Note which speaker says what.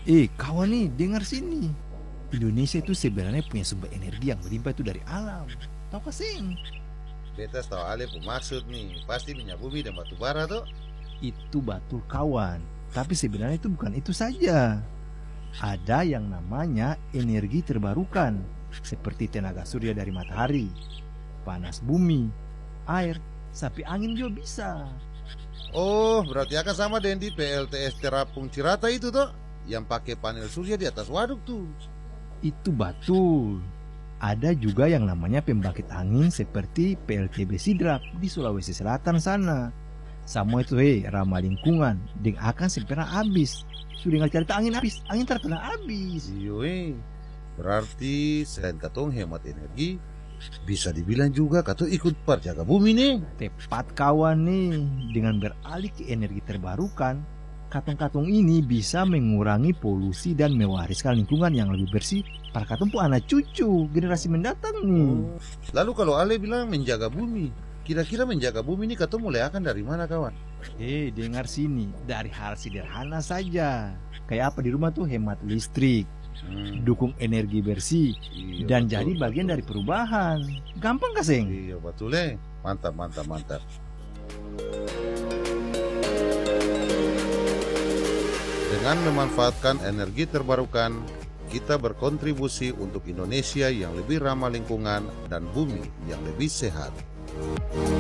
Speaker 1: Kawan nih, dengar sini. Indonesia itu sebenarnya punya sumber energi yang berlimpah itu dari alam. Tahu gak sing?
Speaker 2: Beta tahu Ale maksud nih, pasti minyak bumi dan batu bara tuh.
Speaker 1: Itu betul kawan. Tapi sebenarnya itu bukan itu saja. Ada yang namanya energi terbarukan, seperti tenaga surya dari matahari, panas bumi, air, sampai angin juga bisa.
Speaker 2: Oh, berarti akan sama dengan di PLTS Terapung Cirata itu tuh, yang pakai panel surya di atas waduk tuh.
Speaker 1: Itu betul. Ada juga yang namanya pembangkit angin seperti PLTB Sidrap di Sulawesi Selatan sana. Semua itu ramah lingkungan dan akan segera habis. Sudah nggak cari angin habis, angin terkena habis.
Speaker 2: Iyo berarti selain katong hemat energi, bisa dibilang juga katong ikut perjaga bumi nih.
Speaker 1: Tepat kawan nih, dengan beralih ke energi terbarukan, katong-katong ini bisa mengurangi polusi dan mewariskan lingkungan yang lebih bersih para katong pun anak cucu generasi mendatang nih.
Speaker 2: Lalu kalau Ale bilang menjaga bumi, kira-kira menjaga bumi ini katong mulai akan dari mana kawan?
Speaker 1: Dengar sini, dari hal sederhana saja. Kayak apa di rumah tuh hemat listrik, dukung energi bersih,
Speaker 2: Iya,
Speaker 1: dan
Speaker 2: betul,
Speaker 1: jadi bagian
Speaker 2: betul.
Speaker 1: dari perubahan. Gampang gak, Seng?
Speaker 2: Iya betul mantap mantap mantap. Dengan memanfaatkan energi terbarukan, kita berkontribusi untuk Indonesia yang lebih ramah lingkungan dan bumi yang lebih sehat.